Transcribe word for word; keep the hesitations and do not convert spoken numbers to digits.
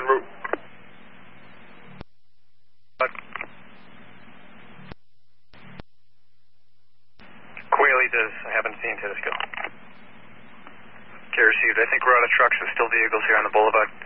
en route. Quayle does. I haven't seen Tedesco. Okay, received. I think we're out of trucks. There's still vehicles here on the boulevard.